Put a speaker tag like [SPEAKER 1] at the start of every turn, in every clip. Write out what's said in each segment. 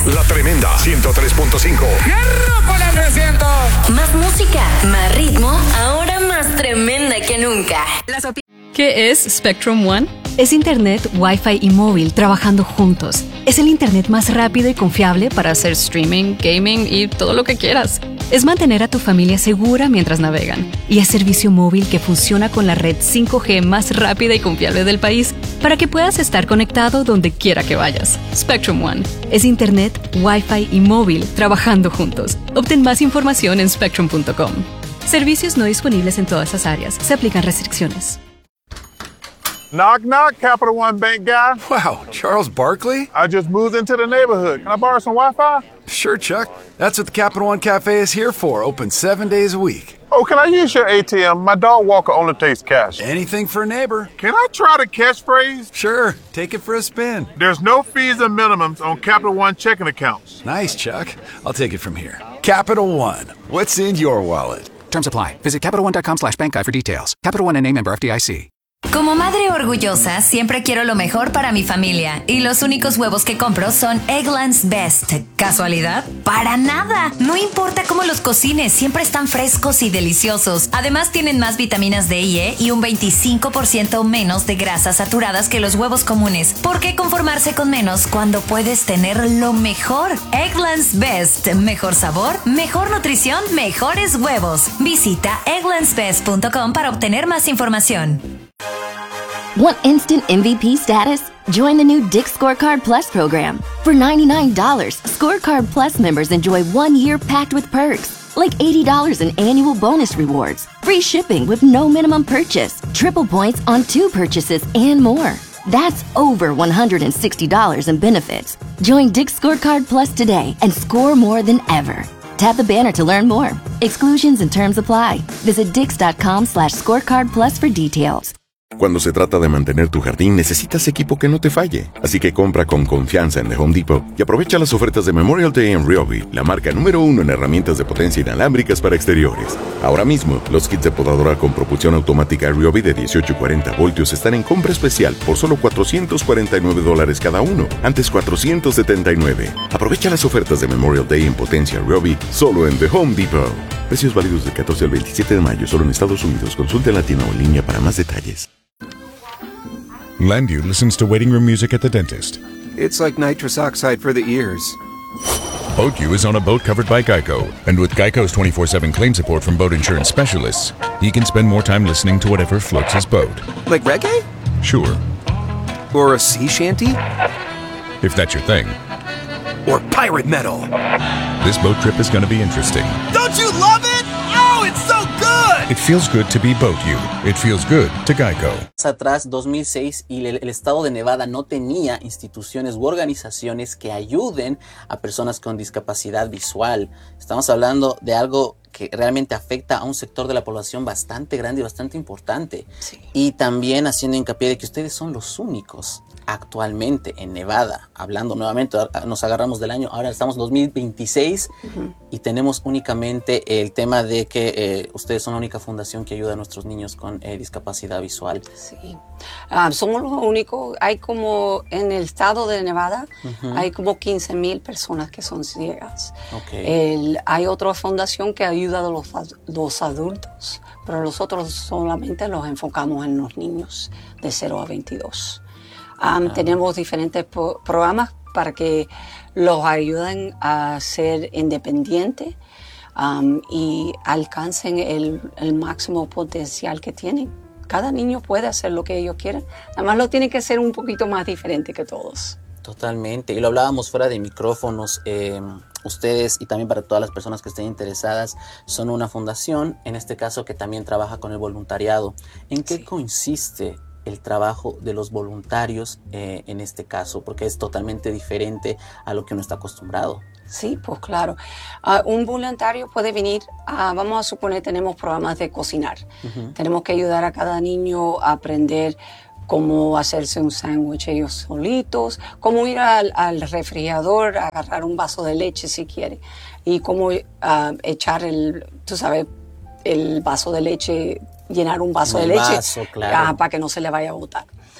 [SPEAKER 1] escuchas.
[SPEAKER 2] La Tremenda 103.5.
[SPEAKER 3] ¡Hierro, me siento!
[SPEAKER 1] Más música, más ritmo, ahora más tremenda que nunca.
[SPEAKER 4] ¿Qué es Spectrum One? Es Internet, Wi-Fi y móvil trabajando juntos. Es el Internet más rápido y confiable para hacer streaming, gaming y todo lo que quieras. Es mantener a tu familia segura mientras navegan. Y es servicio móvil que funciona con la red 5G más rápida y confiable del país para que puedas estar conectado donde quiera que vayas. Spectrum One. Es Internet, Wi-Fi y móvil trabajando juntos. Obtén más información en spectrum.com. Servicios no disponibles en todas las áreas. Se aplican restricciones.
[SPEAKER 5] Knock, knock, Capital One Bank guy.
[SPEAKER 6] Wow, Charles Barkley?
[SPEAKER 5] I just moved into the neighborhood. Can I borrow some Wi-Fi?
[SPEAKER 6] Sure, Chuck. That's what the Capital One Cafe is here for, open 7 days a week.
[SPEAKER 5] Oh, can I use your ATM? My dog Walker only takes cash.
[SPEAKER 6] Anything for a neighbor.
[SPEAKER 5] Can I try the catchphrase?
[SPEAKER 6] Sure, take it for a spin.
[SPEAKER 5] There's no fees and minimums on Capital One checking accounts.
[SPEAKER 6] Nice, Chuck. I'll take it from here. Capital One, what's in your wallet?
[SPEAKER 7] Terms apply. Visit CapitalOne.com/bankguide for details. Capital One NA, member FDIC.
[SPEAKER 1] Como madre orgullosa, siempre quiero lo mejor para mi familia. Y los únicos huevos que compro son Eggland's Best. ¿Casualidad? ¡Para nada! No importa cómo los cocines, siempre están frescos y deliciosos. Además, tienen más vitaminas D y E y un 25% menos de grasas saturadas que los huevos comunes. ¿Por qué conformarse con menos cuando puedes tener lo mejor? Eggland's Best. Mejor sabor, mejor nutrición, mejores huevos. Visita egglandsbest.com para obtener más información.
[SPEAKER 8] Want instant MVP status? Join the new Dick's Scorecard Plus program. For $99, Scorecard Plus members enjoy 1 year packed with perks, like $80 in annual bonus rewards, free shipping with no minimum purchase, triple points on 2 purchases, and more. That's over $160 in benefits. Join Dick's Scorecard Plus today and score more than ever. Tap the banner to learn more. Exclusions and terms apply. Visit dix.com/scorecard plus for details.
[SPEAKER 9] Cuando se trata de mantener tu jardín, necesitas equipo que no te falle. Así que compra con confianza en The Home Depot y aprovecha las ofertas de Memorial Day en Ryobi, la marca número 1 en herramientas de potencia inalámbricas para exteriores. Ahora mismo, los kits de podadora con propulsión automática Ryobi de 18 y 40 voltios están en compra especial por solo $449 cada uno, antes $479. Aprovecha las ofertas de Memorial Day en potencia Ryobi solo en The Home Depot. Precios válidos del 14 al 27 de mayo solo en Estados Unidos. Consulte en la tienda o en línea para más detalles.
[SPEAKER 10] Landu listens to waiting room music at the dentist.
[SPEAKER 11] It's like nitrous oxide for the ears.
[SPEAKER 10] Boatju is on a boat covered by Geico, and with Geico's 24/7 claim support from boat insurance specialists, he can spend more time listening to whatever floats his boat.
[SPEAKER 11] Like reggae?
[SPEAKER 10] Sure.
[SPEAKER 11] Or a sea shanty?
[SPEAKER 10] If that's your thing.
[SPEAKER 11] Or pirate metal?
[SPEAKER 10] This boat trip is going to be interesting.
[SPEAKER 3] Don't you love it? Oh, it's so good!
[SPEAKER 10] It feels good to be Boatju. It feels good to Geico.
[SPEAKER 12] Atrás, 2006, y el estado de Nevada no tenía instituciones u organizaciones que ayuden a personas con discapacidad visual. Estamos hablando de algo que realmente afecta a un sector de la población bastante grande y bastante importante. Sí. Y también haciendo hincapié de que ustedes son los únicos actualmente en Nevada. Hablando nuevamente, nos agarramos del año, ahora estamos en 2026 y tenemos únicamente el tema de que ustedes son la única fundación que ayuda a nuestros niños con discapacidad visual.
[SPEAKER 13] Sí, somos los únicos. Hay como en el estado de Nevada, hay como 15,000 personas que son ciegas. Okay. Hay otra fundación que ayuda a los adultos, pero nosotros solamente los enfocamos en los niños de 0 a 22. Tenemos diferentes programas para que los ayuden a ser independientes y alcancen el máximo potencial que tienen. Cada niño puede hacer lo que ellos quieren, además lo tiene que ser un poquito más diferente que todos.
[SPEAKER 12] Totalmente, y lo hablábamos fuera de micrófonos. Ustedes y también para todas las personas que estén interesadas son una fundación, en este caso que también trabaja con el voluntariado. ¿En qué consiste el trabajo de los voluntarios en este caso? Porque es totalmente diferente a lo que uno está acostumbrado.
[SPEAKER 13] Sí, pues claro. Un voluntario puede venir, vamos a suponer tenemos programas de cocinar. Tenemos que ayudar a cada niño a aprender cómo hacerse un sándwich ellos solitos, cómo ir al refrigerador a agarrar un vaso de leche si quiere, y cómo echar el vaso de leche, llenar un vaso de leche
[SPEAKER 12] claro,
[SPEAKER 13] para que no se le vaya a botar.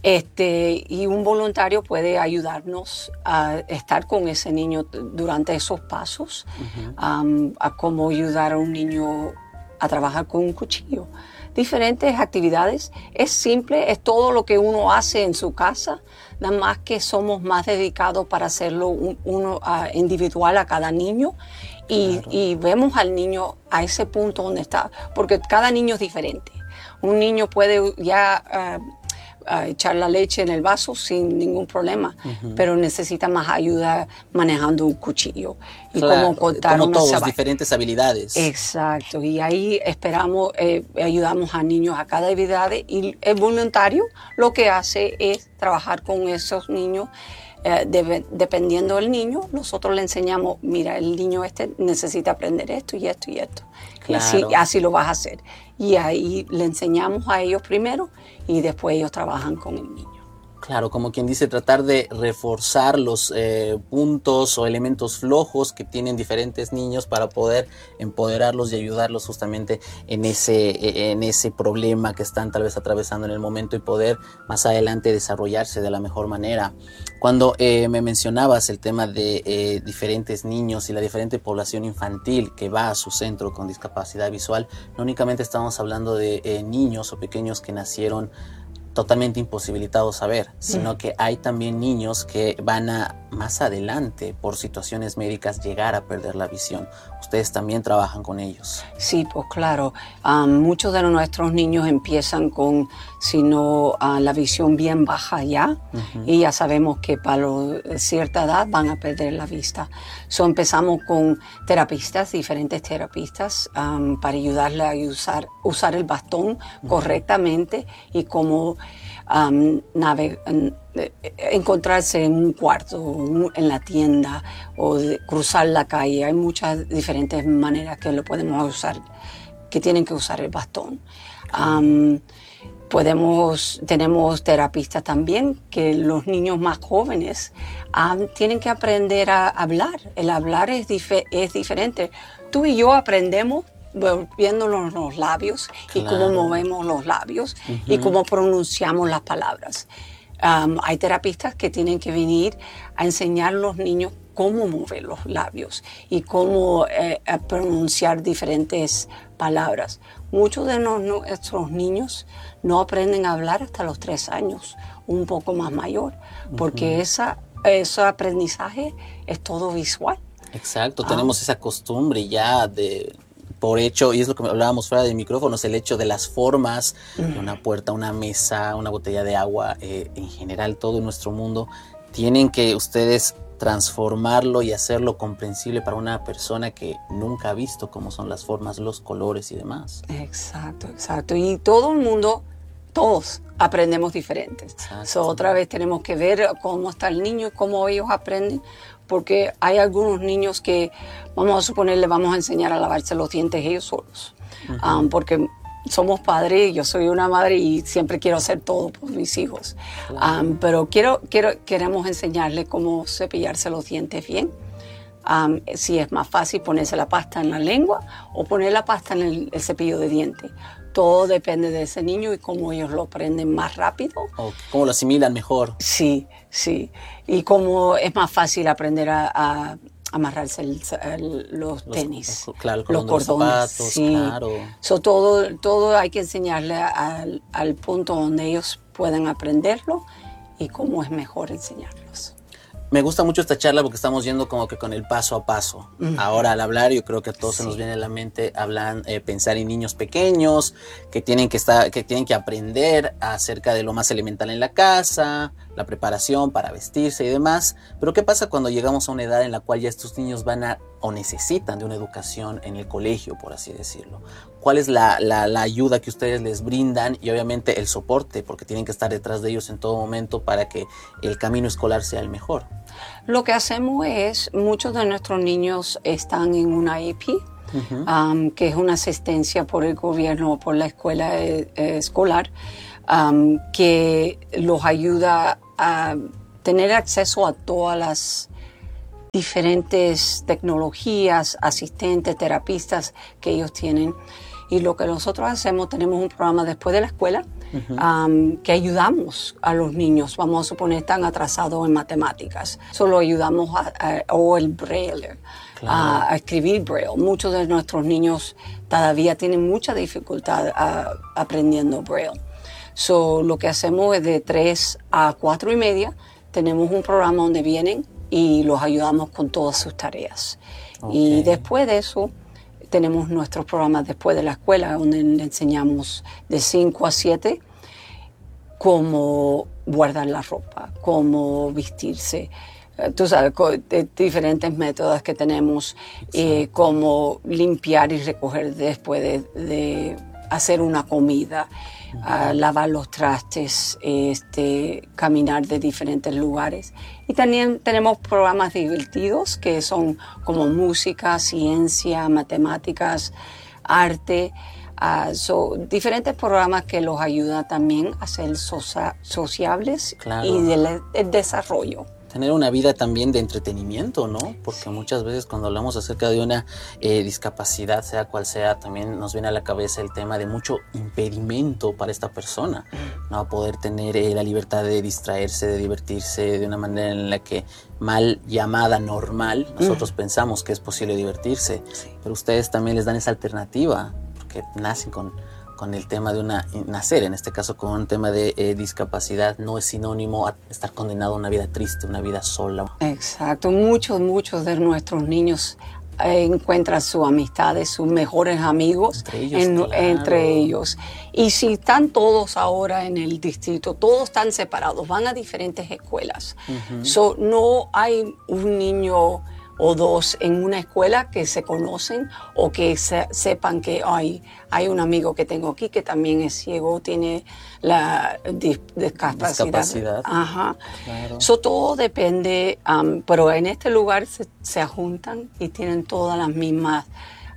[SPEAKER 13] Y un voluntario puede ayudarnos a estar con ese niño durante esos pasos, a cómo ayudar a un niño a trabajar con un cuchillo. Diferentes actividades, es simple, es todo lo que uno hace en su casa, nada más que somos más dedicados para hacerlo individual a cada niño y vemos al niño a ese punto donde está, porque cada niño es diferente. Un niño puede ya echar la leche en el vaso sin ningún problema, pero necesita más ayuda manejando un cuchillo y cómo cortar
[SPEAKER 12] como
[SPEAKER 13] una
[SPEAKER 12] todos,
[SPEAKER 13] sabana.
[SPEAKER 12] diferentes habilidades.
[SPEAKER 13] Exacto, y ahí ayudamos a niños a cada habilidad, y el voluntario lo que hace es trabajar con esos niños. Dependiendo del niño, nosotros le enseñamos, mira, el niño necesita aprender esto y esto y esto.
[SPEAKER 12] Claro.
[SPEAKER 13] Y así lo vas a hacer. Y ahí le enseñamos a ellos primero y después ellos trabajan con el niño.
[SPEAKER 12] Claro, como quien dice, tratar de reforzar los puntos o elementos flojos que tienen diferentes niños para poder empoderarlos y ayudarlos justamente en ese problema que están tal vez atravesando en el momento y poder más adelante desarrollarse de la mejor manera. Cuando me mencionabas el tema de diferentes niños y la diferente población infantil que va a su centro con discapacidad visual, no únicamente estamos hablando de niños o pequeños que nacieron totalmente imposibilitados a ver, sino que hay también niños que van a más adelante por situaciones médicas llegar a perder la visión. Ustedes también trabajan con ellos.
[SPEAKER 13] Sí, pues claro. Muchos de nuestros niños empiezan con, la visión bien baja ya, y ya sabemos que para cierta edad van a perder la vista. Empezamos con diferentes terapistas, para ayudarle a usar el bastón correctamente y cómo encontrarse en un cuarto, en la tienda o cruzar la calle. Hay muchas diferentes maneras que lo podemos usar, que tienen que usar el bastón. Tenemos terapistas también que los niños más jóvenes tienen que aprender a hablar. El hablar es diferente. Tú y yo aprendemos viéndonos los labios, y cómo movemos los labios y cómo pronunciamos las palabras. Hay terapistas que tienen que venir a enseñar a los niños cómo mover los labios y cómo pronunciar diferentes palabras. Muchos de nuestros niños no aprenden a hablar hasta los 3 años, un poco más mayor, porque ese aprendizaje es todo visual.
[SPEAKER 12] Exacto, tenemos esa costumbre ya por hecho, y es lo que hablábamos fuera de micrófonos, el hecho de las formas de una puerta, una mesa, una botella de agua, en general todo en nuestro mundo, tienen que ustedes transformarlo y hacerlo comprensible para una persona que nunca ha visto cómo son las formas, los colores y demás.
[SPEAKER 13] Exacto. Y todo el mundo, todos aprendemos diferentes. Otra vez tenemos que ver cómo está el niño, cómo ellos aprenden, porque hay algunos niños que, vamos a suponer, le vamos a enseñar a lavarse los dientes ellos solos. Porque somos padres, yo soy una madre y siempre quiero hacer todo por mis hijos. Pero queremos enseñarle cómo cepillarse los dientes bien. Si es más fácil ponerse la pasta en la lengua o poner la pasta en el cepillo de dientes. Todo depende de ese niño y cómo ellos lo aprenden más rápido.
[SPEAKER 12] O cómo lo asimilan mejor.
[SPEAKER 13] Sí. Y cómo es más fácil aprender a amarrarse los tenis, los cordones.
[SPEAKER 12] Zapatos, claro.
[SPEAKER 13] Todo hay que enseñarle al punto donde ellos puedan aprenderlo y cómo es mejor enseñarlos.
[SPEAKER 12] Me gusta mucho esta charla porque estamos yendo como que con el paso a paso. Ahora al hablar yo creo que a todos se nos viene a la mente pensar en niños pequeños que tienen que aprender acerca de lo más elemental en la casa, la preparación para vestirse y demás. Pero ¿qué pasa cuando llegamos a una edad en la cual ya estos niños van o necesitan de una educación en el colegio, por así decirlo? ¿Cuál es la ayuda que ustedes les brindan y obviamente el soporte? Porque tienen que estar detrás de ellos en todo momento para que el camino escolar sea el mejor.
[SPEAKER 13] Lo que hacemos es, muchos de nuestros niños están en una IEP, que es una asistencia por el gobierno o por la escuela escolar, que los ayuda a tener acceso a todas las diferentes tecnologías, asistentes, terapistas que ellos tienen. Y lo que nosotros hacemos, tenemos un programa después de la escuela que ayudamos a los niños, vamos a suponer, están atrasados en matemáticas. Solo ayudamos o el braille, a escribir braille. Muchos de nuestros niños todavía tienen mucha dificultad aprendiendo braille. So, lo que hacemos es de 3 a 4 y media, tenemos un programa donde vienen y los ayudamos con todas sus tareas. Y después de eso, tenemos nuestros programas después de la escuela, donde le enseñamos de 5 a 7 cómo guardar la ropa, cómo vestirse. Tú sabes, diferentes métodos que tenemos, cómo limpiar y recoger después de hacer una comida, lavar los trastes, caminar de diferentes lugares. Y también tenemos programas divertidos que son como música, ciencia, matemáticas, arte. Diferentes programas que los ayudan también a ser sociables y del desarrollo.
[SPEAKER 12] Tener una vida también de entretenimiento, ¿no? Porque muchas veces cuando hablamos acerca de una discapacidad, sea cual sea, también nos viene a la cabeza el tema de mucho impedimento para esta persona, ¿no? Poder tener la libertad de distraerse, de divertirse de una manera en la que mal llamada normal, nosotros pensamos que es posible divertirse, pero ustedes también les dan esa alternativa, porque nacen con el tema de nacer, en este caso con un tema de discapacidad, no es sinónimo a estar condenado a una vida triste, una vida sola.
[SPEAKER 13] Exacto, muchos de nuestros niños encuentran sus amistades, sus mejores amigos entre ellos. Y si están todos ahora en el distrito, todos están separados, van a diferentes escuelas. So, no hay un niño o dos en una escuela que se conocen o que sepan que hay un amigo que tengo aquí que también es ciego, tiene la discapacidad. Ajá. Claro. So, todo depende, pero en este lugar se juntan y tienen todas las mismas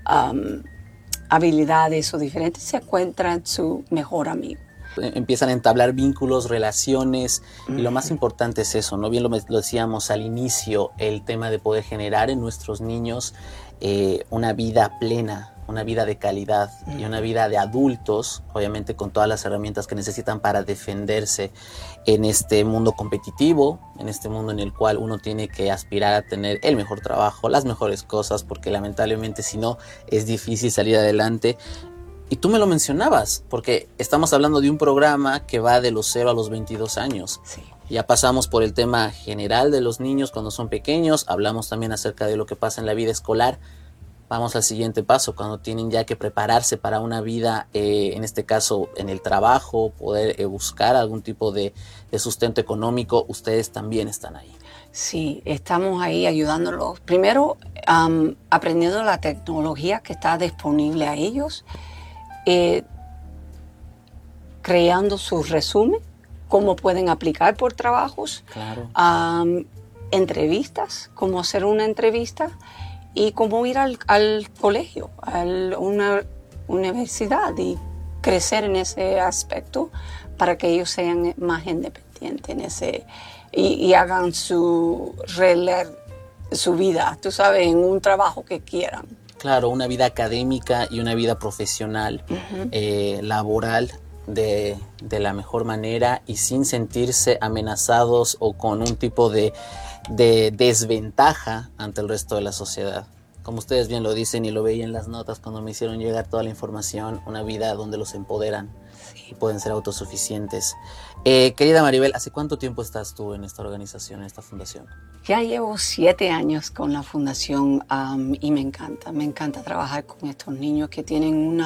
[SPEAKER 13] habilidades o diferentes, se encuentran su mejor amigo.
[SPEAKER 12] Empiezan a entablar vínculos, relaciones, y lo más importante es eso, ¿no? Bien lo decíamos al inicio, el tema de poder generar en nuestros niños una vida plena, una vida de calidad y una vida de adultos, obviamente con todas las herramientas que necesitan para defenderse en este mundo competitivo, en este mundo en el cual uno tiene que aspirar a tener el mejor trabajo, las mejores cosas, porque lamentablemente si no es difícil salir adelante. Y tú me lo mencionabas, porque estamos hablando de un programa que va de los 0 a los 22 años.
[SPEAKER 13] Sí.
[SPEAKER 12] Ya pasamos por el tema general de los niños cuando son pequeños, hablamos también acerca de lo que pasa en la vida escolar. Vamos al siguiente paso, cuando tienen ya que prepararse para una vida, en este caso en el trabajo, poder buscar algún tipo de sustento económico, ustedes también están ahí.
[SPEAKER 13] Sí, estamos ahí ayudándolos. Primero, aprendiendo la tecnología que está disponible a ellos. Creando su resumen, cómo pueden aplicar por trabajos,
[SPEAKER 12] claro.
[SPEAKER 13] Entrevistas, cómo hacer una entrevista y cómo ir al colegio, a una universidad y crecer en ese aspecto para que ellos sean más independientes y hagan su vida, tú sabes, en un trabajo que quieran.
[SPEAKER 12] Claro, una vida académica y una vida profesional, laboral de la mejor manera y sin sentirse amenazados o con un tipo de desventaja ante el resto de la sociedad. Como ustedes bien lo dicen y lo veía en las notas cuando me hicieron llegar toda la información, una vida donde los empoderan y pueden ser autosuficientes. Querida Maribel, ¿hace cuánto tiempo estás tú en esta organización, en esta fundación?
[SPEAKER 13] Ya llevo 7 años con la fundación y me encanta trabajar con estos niños que tienen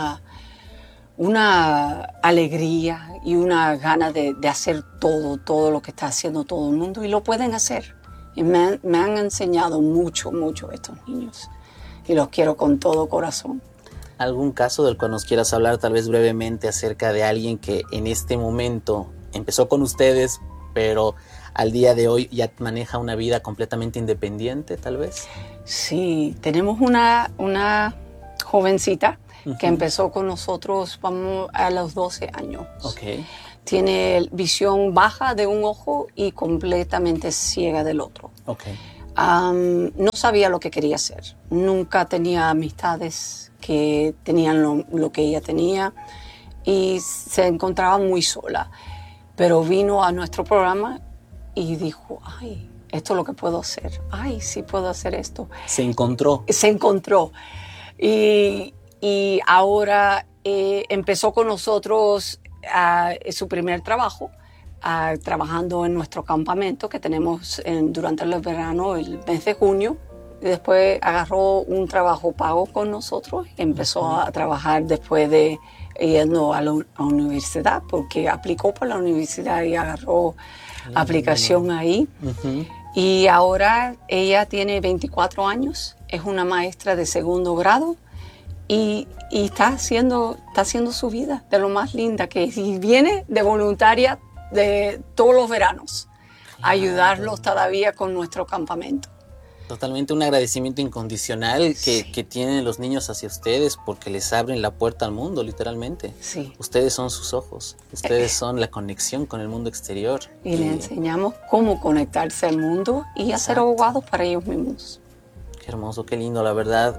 [SPEAKER 13] una alegría y una gana de hacer todo lo que está haciendo todo el mundo y lo pueden hacer. Y me han enseñado mucho estos niños y los quiero con todo corazón.
[SPEAKER 12] ¿Algún caso del cual nos quieras hablar tal vez brevemente acerca de alguien que en este momento empezó con ustedes, pero al día de hoy ya maneja una vida completamente independiente, tal vez?
[SPEAKER 13] Sí, tenemos una jovencita que empezó con nosotros a los 12 años.
[SPEAKER 12] Okay.
[SPEAKER 13] Tiene visión baja de un ojo y completamente ciega del otro.
[SPEAKER 12] Okay.
[SPEAKER 13] No sabía lo que quería hacer. Nunca tenía amistades que tenían lo que ella tenía y se encontraba muy sola. Pero vino a nuestro programa y dijo, ay, esto es lo que puedo hacer. Ay, sí puedo hacer esto.
[SPEAKER 12] Se encontró.
[SPEAKER 13] Se encontró. Y ahora empezó con nosotros su primer trabajo, trabajando en nuestro campamento que tenemos durante el verano, el mes de junio. Y después agarró un trabajo pago con nosotros y empezó a trabajar después de yendo a la universidad, porque aplicó por la universidad y agarró aplicación ahí. Y ahora ella tiene 24 años, es una maestra de segundo grado y está haciendo su vida de lo más linda que es. Y viene de voluntaria de todos los veranos a ayudarlos todavía con nuestro campamento.
[SPEAKER 12] Totalmente un agradecimiento incondicional que tienen los niños hacia ustedes porque les abren la puerta al mundo, literalmente.
[SPEAKER 13] Sí.
[SPEAKER 12] Ustedes son sus ojos, ustedes son la conexión con el mundo exterior.
[SPEAKER 13] Y les enseñamos cómo conectarse al mundo y hacer abogados para ellos mismos.
[SPEAKER 12] Qué hermoso, qué lindo, la verdad.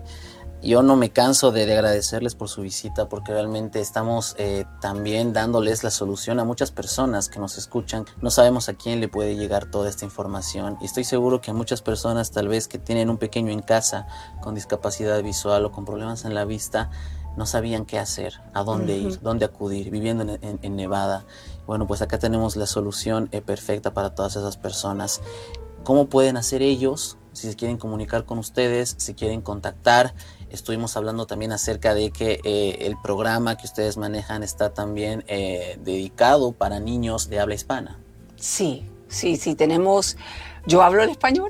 [SPEAKER 12] Yo no me canso de agradecerles por su visita porque realmente estamos también dándoles la solución a muchas personas que nos escuchan. No sabemos a quién le puede llegar toda esta información y estoy seguro que a muchas personas tal vez que tienen un pequeño en casa con discapacidad visual o con problemas en la vista no sabían qué hacer, a dónde ir, dónde acudir, viviendo en Nevada. Bueno, pues acá tenemos la solución perfecta para todas esas personas. ¿Cómo pueden hacer ellos? Si se quieren comunicar con ustedes, si quieren contactar. Estuvimos hablando también acerca de que el programa que ustedes manejan está también dedicado para niños de habla hispana. Sí, tenemos... Yo hablo el español,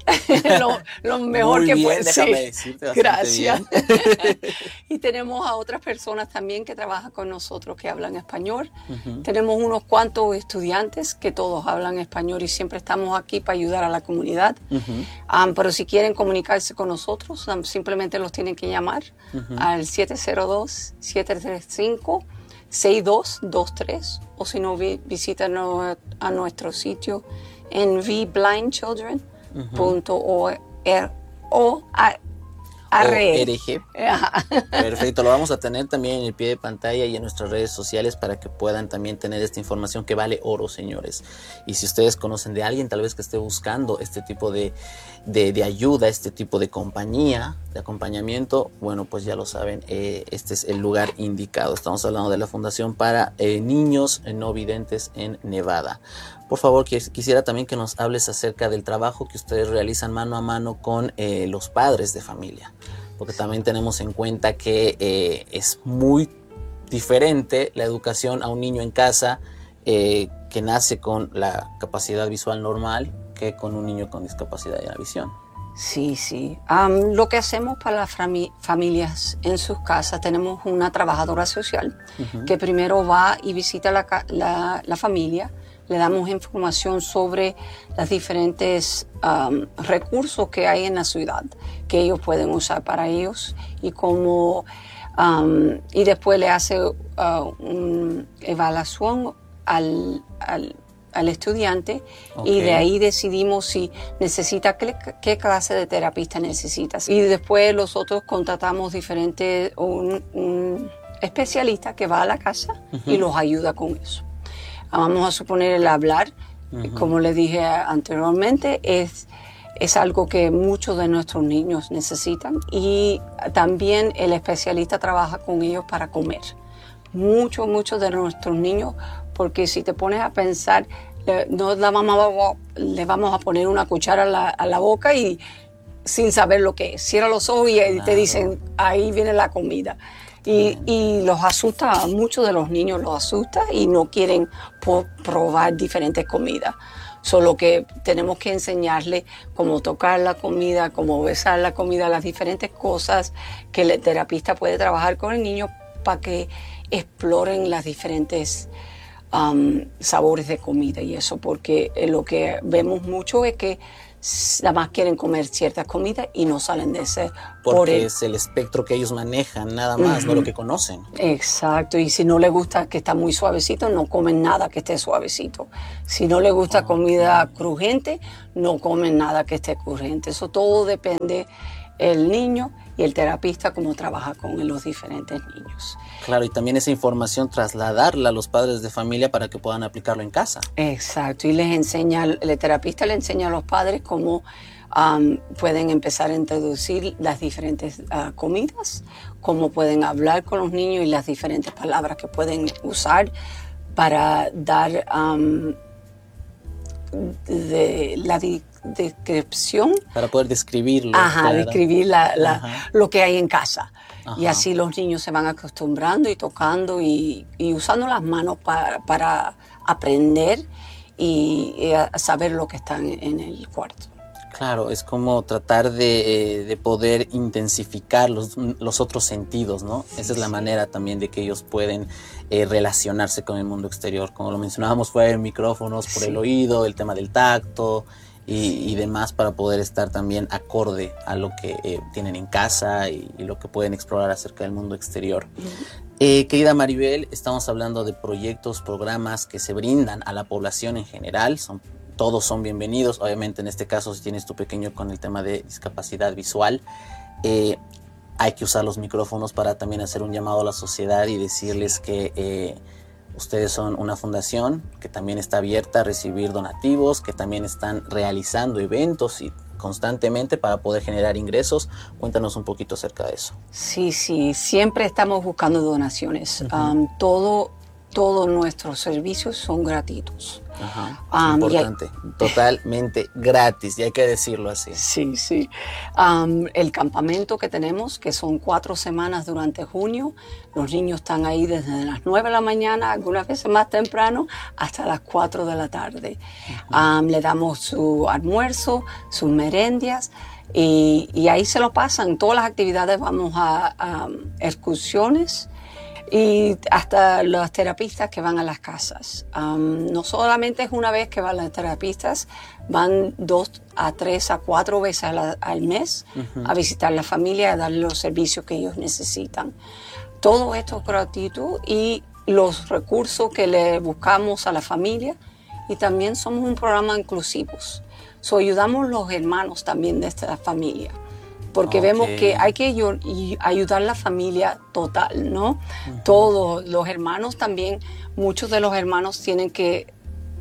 [SPEAKER 12] lo mejor que puedo.
[SPEAKER 13] Déjame
[SPEAKER 12] decirte,
[SPEAKER 13] gracias. Y tenemos a otras personas también que trabajan con nosotros que hablan español. Tenemos unos cuantos estudiantes que todos hablan español y siempre estamos aquí para ayudar a la comunidad. Pero si quieren comunicarse con nosotros, simplemente los tienen que llamar al 702-735-6223 o si no, visítanos a nuestro sitio en vblindchildren.org.
[SPEAKER 12] Perfecto, lo vamos a tener también en el pie de pantalla y en nuestras redes sociales para que puedan también tener esta información que vale oro, señores. Y si ustedes conocen de alguien tal vez que esté buscando este tipo de ayuda, este tipo de compañía, de acompañamiento, bueno, pues ya lo saben, este es el lugar indicado. Estamos hablando de la Fundación para Niños No Videntes en Nevada. Por favor, quisiera también que nos hables acerca del trabajo que ustedes realizan mano a mano con los padres de familia, porque también tenemos en cuenta que es muy diferente la educación a un niño en casa que nace con la capacidad visual normal que con un niño con discapacidad de la visión.
[SPEAKER 13] Sí. Lo que hacemos para las familias en sus casas, tenemos una trabajadora social que primero va y visita la familia. Le damos información sobre los diferentes recursos que hay en la ciudad que ellos pueden usar para ellos y cómo y después le hace una evaluación al estudiante y de ahí decidimos si necesita qué clase de terapista necesita. Y después nosotros contratamos un especialista que va a la casa y los ayuda con eso. Vamos a suponer el hablar, como les dije anteriormente, es algo que muchos de nuestros niños necesitan y también el especialista trabaja con ellos para comer. Muchos de nuestros niños, porque si te pones a pensar, le vamos a poner una cuchara a la boca y sin saber lo que es. Cierra los ojos y te dicen, ahí viene la comida. Y los asusta, muchos de los niños los asusta y no quieren probar diferentes comidas. Solo que tenemos que enseñarles cómo tocar la comida, cómo besar la comida, las diferentes cosas que el terapista puede trabajar con el niño para que exploren las diferentes sabores de comida y eso, porque lo que vemos mucho es que nada más quieren comer ciertas comidas y no salen de ese.
[SPEAKER 12] Porque es el espectro que ellos manejan, nada más, no lo que conocen.
[SPEAKER 13] Exacto, y si no les gusta que está muy suavecito, no comen nada que esté suavecito. Si no les gusta comida crujiente, no comen nada que esté crujiente. Eso todo depende el niño y el terapista cómo trabaja con los diferentes niños.
[SPEAKER 12] Claro, y también esa información trasladarla a los padres de familia para que puedan aplicarlo en casa.
[SPEAKER 13] Exacto, y el terapista le enseña a los padres cómo pueden empezar a introducir las diferentes comidas, cómo pueden hablar con los niños y las diferentes palabras que pueden usar para dar la descripción.
[SPEAKER 12] Para poder describirlo.
[SPEAKER 13] Describir lo que hay en casa. Y así los niños se van acostumbrando y tocando y usando las manos para aprender y saber lo que está en el cuarto.
[SPEAKER 12] Claro, es como tratar de poder intensificar los otros sentidos, ¿no? Esa es la manera también de que ellos pueden relacionarse con el mundo exterior. Como lo mencionábamos, fuera de micrófonos, por el oído, el tema del tacto y demás, para poder estar también acorde a lo que tienen en casa y lo que pueden explorar acerca del mundo exterior. Querida Maribel, estamos hablando de proyectos, programas que se brindan a la población en general. Todos son bienvenidos. Obviamente en este caso, si tienes tu pequeño con el tema de discapacidad visual, hay que usar los micrófonos para también hacer un llamado a la sociedad y decirles que ustedes son una fundación que también está abierta a recibir donativos, que también están realizando eventos y constantemente para poder generar ingresos. Cuéntanos un poquito acerca de eso.
[SPEAKER 13] Sí, siempre estamos buscando donaciones. Todos nuestros servicios son gratuitos.
[SPEAKER 12] Importante, totalmente gratis, y hay que decirlo así.
[SPEAKER 13] Sí. El campamento que tenemos, que son 4 semanas durante junio, los niños están ahí desde las 9 de la mañana, algunas veces más temprano, hasta las 4 de la tarde. Le damos su almuerzo, sus merendias, y ahí se lo pasan. Todas las actividades, vamos a excursiones, y hasta los terapistas que van a las casas. No solamente es una vez que van los terapistas, van 2 a 3 a 4 veces al mes a visitar la familia, a darle los servicios que ellos necesitan. Todo esto es gratuito y los recursos que le buscamos a la familia, y también somos un programa inclusivo. Ayudamos a los hermanos también de esta familia, porque vemos que hay que ayudar a la familia total, ¿no? Todos los hermanos también, muchos de los hermanos tienen que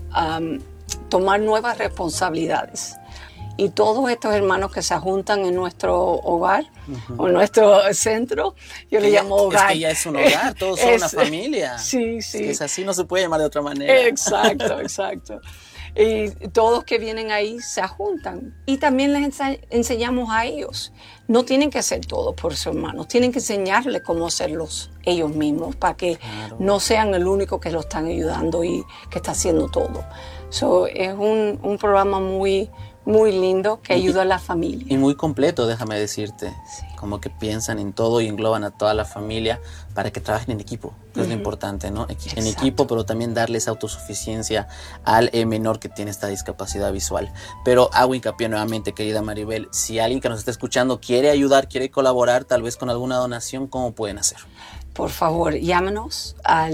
[SPEAKER 13] tomar nuevas responsabilidades. Y todos estos hermanos que se juntan en nuestro hogar o en nuestro centro, yo le llamo hogar.
[SPEAKER 12] Es que ya es un hogar, todos son una familia.
[SPEAKER 13] Sí.
[SPEAKER 12] Es que es así, no se puede llamar de otra manera.
[SPEAKER 13] Exacto. Y todos que vienen ahí se juntan. Y también les enseñamos a ellos. No tienen que hacer todo por sus hermanos. Tienen que enseñarles cómo hacerlos ellos mismos para que no sean el único que lo están ayudando y que está haciendo todo. Es un programa muy lindo que ayuda a la familia.
[SPEAKER 12] Y muy completo, déjame decirte. Como que piensan en todo y engloban a toda la familia para que trabajen en equipo, que es lo importante, ¿no? En equipo, pero también darles autosuficiencia al menor que tiene esta discapacidad visual. Pero hago hincapié nuevamente, querida Maribel, si alguien que nos está escuchando quiere ayudar, quiere colaborar, tal vez con alguna donación, ¿cómo pueden hacer?
[SPEAKER 13] Por favor, llámenos al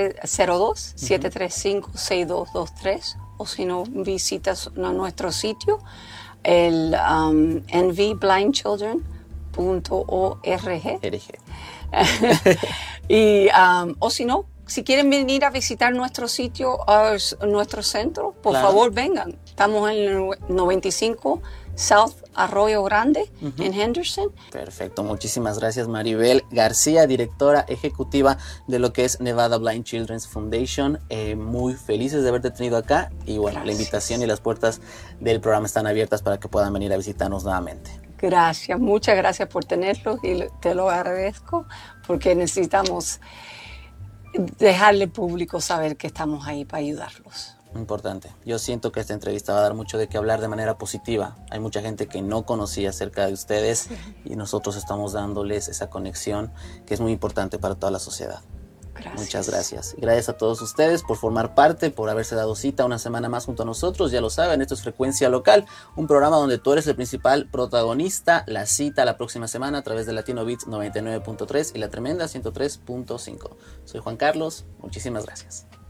[SPEAKER 13] 702-735-6223, o si no, visitas nuestro sitio, el nvblindchildren.org. Y o si no, si quieren venir a visitar nuestro sitio, nuestro centro, por favor vengan. Estamos en el 95 South Arroyo Grande, en Henderson.
[SPEAKER 12] Perfecto, muchísimas gracias Maribel García, directora ejecutiva de lo que es Nevada Blind Children's Foundation. Muy felices de haberte tenido acá, y bueno, la invitación y las puertas del programa están abiertas para que puedan venir a visitarnos nuevamente.
[SPEAKER 13] Gracias, muchas gracias por tenerlos, y te lo agradezco, porque necesitamos dejarle al público saber que estamos ahí para ayudarlos.
[SPEAKER 12] Importante. Yo siento que esta entrevista va a dar mucho de qué hablar de manera positiva. Hay mucha gente que no conocía acerca de ustedes, y nosotros estamos dándoles esa conexión que es muy importante para toda la sociedad.
[SPEAKER 13] Gracias.
[SPEAKER 12] Muchas gracias. Gracias a todos ustedes por formar parte, por haberse dado cita una semana más junto a nosotros. Ya lo saben, esto es Frecuencia Local, un programa donde tú eres el principal protagonista. La cita la próxima semana a través de Latino Beats 99.3 y La Tremenda 103.5. Soy Juan Carlos, muchísimas gracias.